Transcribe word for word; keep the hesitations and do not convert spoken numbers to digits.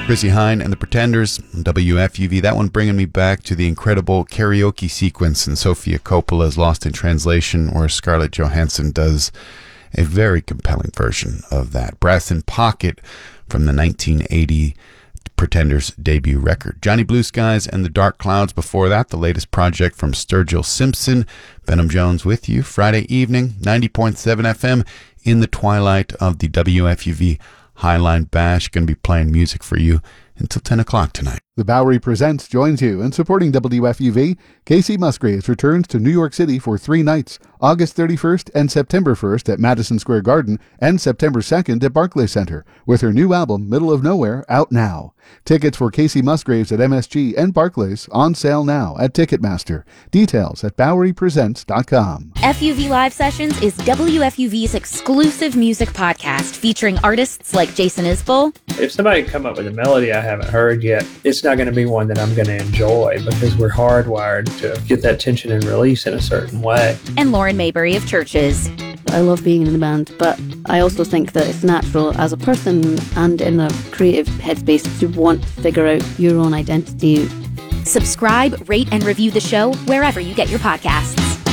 Chrissy Hine and the Pretenders on W F U V. That one bringing me back to the incredible karaoke sequence in Sofia Coppola's Lost in Translation, where Scarlett Johansson does a very compelling version of that. Brass in Pocket from the nineteen eighty Pretenders debut record. Johnny Blue Skies and the Dark Clouds before that, the latest project from Sturgill Simpson. Benham Jones with you Friday evening, ninety point seven F M in the twilight of the W F U V Highline Bash. Going to be playing music for you until ten o'clock tonight. The Bowery Presents joins you in supporting W F U V. Casey Musgraves returns to New York City for three nights, August thirty-first and September first at Madison Square Garden and September second at Barclays Center, with her new album, Middle of Nowhere, out now. Tickets for Casey Musgraves at M S G and Barclays on sale now at Ticketmaster. Details at bowery presents dot com. F U V Live Sessions is W F U V's exclusive music podcast featuring artists like Jason Isbell. If somebody come up with a melody I haven't heard yet, it's not going to be one that I'm going to enjoy because we're hardwired to get that tension and release in a certain way. And Lauren Maybury of Churches. I love being in the band, but I also think that it's natural as a person and in a creative headspace to want to figure out your own identity. Subscribe, rate, and review the show wherever you get your podcasts.